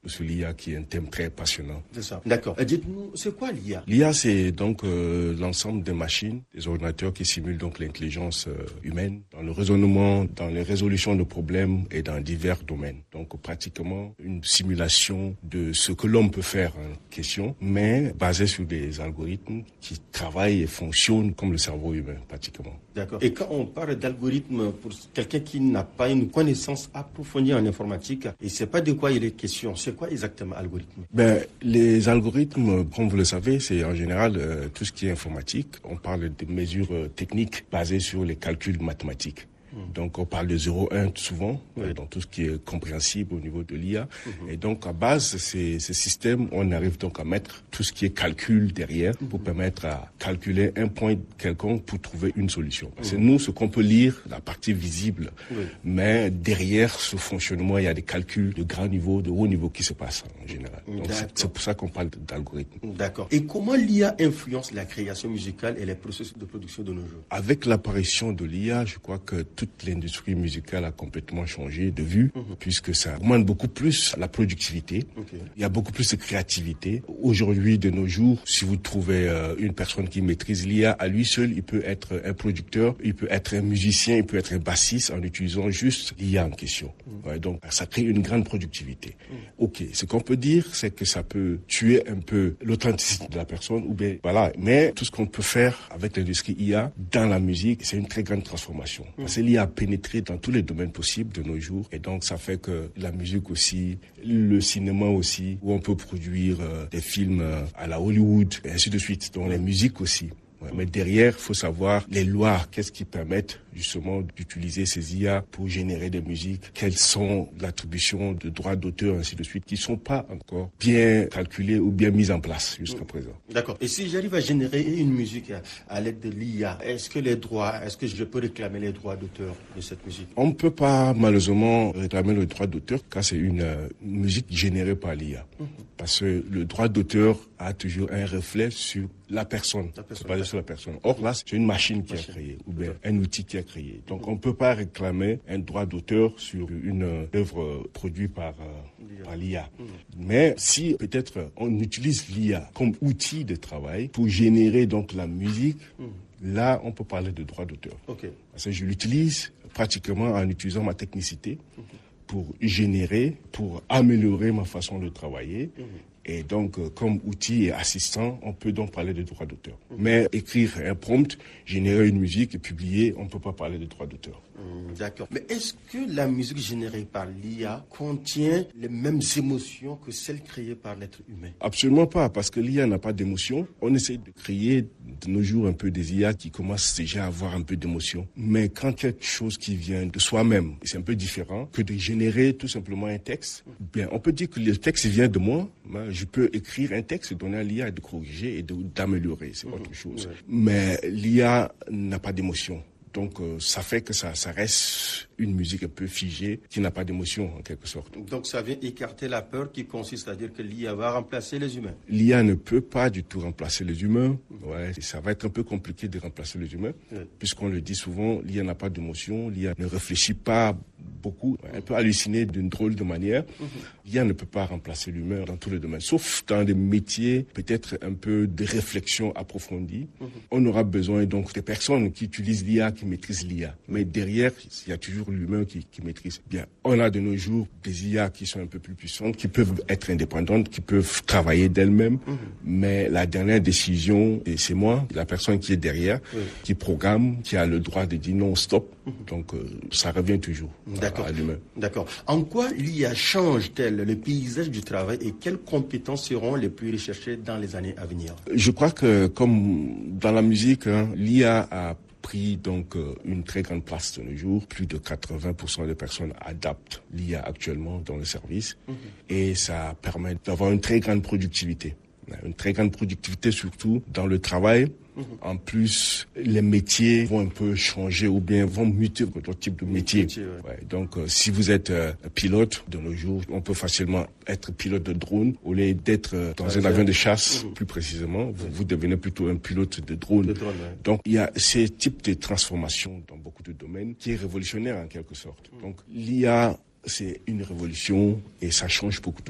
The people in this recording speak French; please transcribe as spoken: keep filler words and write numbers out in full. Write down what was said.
sur l'I A qui est un thème très passionnant. C'est ça. D'accord. Et dites-nous, c'est quoi l'I A? L'I A, c'est donc euh, l'ensemble des machines, des ordinateurs qui simulent donc l'intelligence euh, humaine dans le raisonnement, dans les résolutions de problèmes et dans divers domaines. Donc pratiquement une simulation de ce que l'homme peut faire en question, mais basée sur des algorithmes qui travaillent et fonctionnent comme le cerveau humain, pratiquement. D'accord. Et quand on parle d'algorithme, pour quelqu'un qui n'a pas une connaissance approfondie en informatique, et ne sait pas de quoi il est question, c'est quoi exactement algorithme? Ben, les algorithmes, comme vous le savez, c'est en général euh, tout ce qui est informatique. On parle de mesures euh, techniques basées sur les calculs mathématiques. Donc, on parle de zéro un souvent, oui. dans tout ce qui est compréhensible au niveau de l'I A. Mm-hmm. Et donc, à base, ces, ces systèmes, on arrive donc à mettre tout ce qui est calcul derrière mm-hmm. pour permettre à calculer un point quelconque pour trouver une solution. Parce que mm-hmm. nous, ce qu'on peut lire, la partie visible, oui. mais derrière ce fonctionnement, il y a des calculs de grand niveau, de haut niveau qui se passent en général. Donc, c'est, c'est pour ça qu'on parle d'algorithme. D'accord. Et comment l'I A influence la création musicale et les processus de production de nos jours? Avec l'apparition de l'I A, je crois que toute l'industrie musicale a complètement changé de vue, mmh. puisque ça augmente beaucoup plus la productivité. Okay. Il y a beaucoup plus de créativité. Aujourd'hui, de nos jours, si vous trouvez euh, une personne qui maîtrise l'I A, à lui seul, il peut être un producteur, il peut être un musicien, il peut être un bassiste en utilisant juste l'I A en question. Mmh. Ouais, donc, ça crée une grande productivité. Mmh. Ok, ce qu'on peut dire, c'est que ça peut tuer un peu l'authenticité de la personne, ou bien, voilà. Mais tout ce qu'on peut faire avec l'industrie I A dans la musique, c'est une très grande transformation. Mmh. Parce que l'I A a pénétré dans tous les domaines possibles de nos jours. Et donc, ça fait que la musique aussi, le cinéma aussi, où on peut produire euh, des films euh, à la Hollywood, et ainsi de suite. Donc, les musiques aussi. Ouais, mais derrière, il faut savoir les lois, qu'est-ce qui permettent justement d'utiliser ces I A pour générer des musiques, quelles sont l'attribution de droits d'auteur, ainsi de suite, qui ne sont pas encore bien calculées ou bien mises en place jusqu'à présent. D'accord. Et si j'arrive à générer une musique à, à l'aide de l'I A, est-ce que les droits, est-ce que je peux réclamer les droits d'auteur de cette musique? On ne peut pas malheureusement réclamer le droit d'auteur car c'est une euh, musique générée par l'I A. Mm-hmm. Parce que le droit d'auteur a toujours un reflet sur la personne, la personne. C'est pas sur la personne. Or là, c'est une machine qui machine. a créé, ou bien un outil qui a créé. Donc on ne peut pas réclamer un droit d'auteur sur une euh, œuvre produite par, euh, par l'I A. Mmh. Mais si peut-être on utilise l'I A comme outil de travail pour générer donc la musique, mmh. là on peut parler de droit d'auteur. Okay. Parce que je l'utilise pratiquement en utilisant ma technicité mmh. pour générer, pour améliorer ma façon de travailler. Mmh. Et donc, euh, comme outil et assistant, on peut donc parler de droit d'auteur. Mmh. Mais écrire un prompt, générer une musique et publier, on ne peut pas parler de droit d'auteur. Mmh, d'accord. Mais est-ce que la musique générée par l'I A contient les mêmes émotions que celles créées par l'être humain? Absolument pas, parce que l'I A n'a pas d'émotion. On essaie de créer de nos jours un peu des I A qui commencent déjà à avoir un peu d'émotion. Mais quand quelque chose qui vient de soi-même, c'est un peu différent que de générer tout simplement un texte. Mmh. Bien, on peut dire que le texte vient de moi. Je peux écrire un texte, donner à l'I A de corriger et de, d'améliorer, c'est mmh. autre chose. Ouais. Mais l'I A n'a pas d'émotion. Donc, euh, ça fait que ça, ça reste une musique un peu figée, qui n'a pas d'émotion, en quelque sorte. Donc, ça vient écarter la peur qui consiste à dire que l'I A va remplacer les humains. L'I A ne peut pas du tout remplacer les humains. Mmh. Ouais, ça va être un peu compliqué de remplacer les humains, mmh. puisqu'on le dit souvent, l'I A n'a pas d'émotion, l'I A ne réfléchit pas beaucoup, elle peut halluciner d'une drôle de manière. Mmh. L'I A ne peut pas remplacer l'humain dans tous les domaines, sauf dans des métiers, peut-être un peu de réflexion approfondie. Mmh. On aura besoin donc des personnes qui utilisent l'I A, qui maîtrisent l'I A. Mais derrière, il y a toujours l'humain qui, qui maîtrise. Bien, on a de nos jours des I A qui sont un peu plus puissantes, qui peuvent être indépendantes, qui peuvent travailler d'elles-mêmes. Mmh. Mais la dernière décision, c'est moi, la personne qui est derrière, oui. qui programme, qui a le droit de dire non, stop. Mmh. Donc, euh, ça revient toujours D'accord. à, à l'humain. D'accord. En quoi l'I A change-t-elle le paysage du travail et quelles compétences seront les plus recherchées dans les années à venir? Je crois que, comme dans la musique, hein, l'I A a pris donc euh, une très grande place de nos jours. Plus de quatre-vingts pour cent des personnes adaptent l'I A actuellement dans le service mmh. et ça permet d'avoir une très grande productivité. Une très grande productivité surtout dans le travail. Mmh. En plus, les métiers vont un peu changer ou bien vont muter d'autres types de métiers. Métier, ouais. Ouais, donc, euh, si vous êtes euh, pilote de nos jours, on peut facilement être pilote de drone au lieu d'être euh, dans ouais, un avion de chasse, mmh. plus précisément. Vous, vous devenez plutôt un pilote de drone. De drone ouais. Donc, il y a ces types de transformations dans beaucoup de domaines qui est révolutionnaire en quelque sorte. Mmh. Donc, l'I A, c'est une révolution et ça change beaucoup de